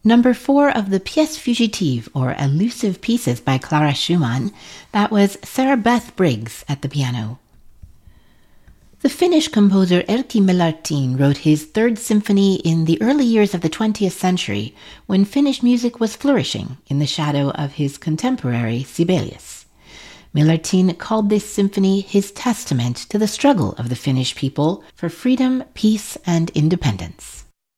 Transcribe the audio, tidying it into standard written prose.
Number 4 of the Pièce Fugitive, or Elusive Pieces by Clara Schumann. That was Sarah Beth Briggs at the piano. The Finnish composer Erkki Melartin wrote his Third Symphony in the early years of the 20th century, when Finnish music was flourishing in the shadow of his contemporary Sibelius. Melartin called this symphony his testament to the struggle of the Finnish people for freedom, peace, and independence.